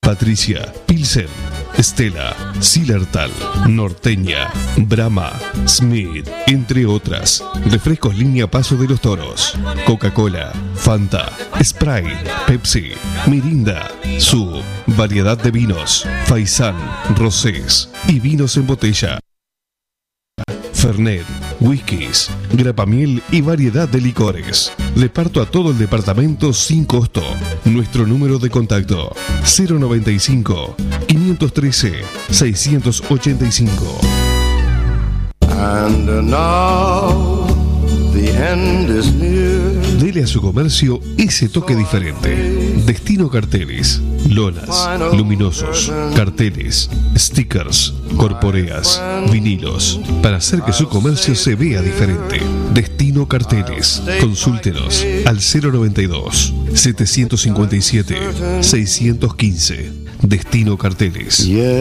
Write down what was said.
Patricia, Pilsen, Stella, Zillertal, Norteña, Brahma, Smith, entre otras. Refrescos línea Paso de los Toros, Coca-Cola, Fanta, Sprite, Pepsi, Mirinda, Sub, variedad de vinos, Faisán, Rosés y vinos en botella. Fernet, whiskies, grapamiel y variedad de licores. Reparto a todo el departamento sin costo. Nuestro número de contacto 095 513 685. And now the end is near. Dele a su comercio ese toque diferente. Destino Carteles, lonas, luminosos, carteles, stickers, corporeas, vinilos, para hacer que su comercio se vea diferente. Destino Carteles. Consúltenos al 092 757 615. Destino Carteles.